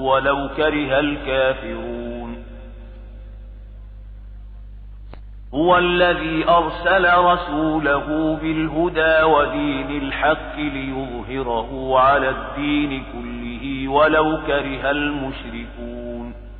ولو كره الكافرون. هو الذي أرسل رسوله بالهدى ودين الحق ليظهره على الدين كله ولو كره المشركون.